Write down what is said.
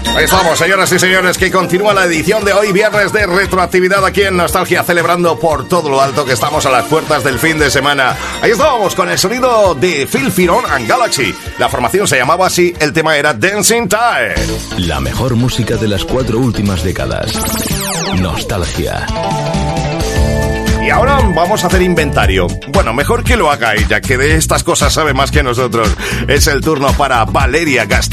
Ahí estamos, señoras y señores, que continúa la edición de hoy, viernes de retroactividad aquí en Nostalgia, celebrando por todo lo alto que estamos a las puertas del fin de semana. Ahí estábamos con el sonido de Phil Firon and Galaxy. La formación se llamaba así, el tema era Dancing Tide. La mejor música de las 4 últimas décadas. Nostalgia. Y ahora vamos a hacer inventario. Bueno, mejor que lo haga ella, que de estas cosas sabe más que nosotros. Es el turno para Valeria Gastón.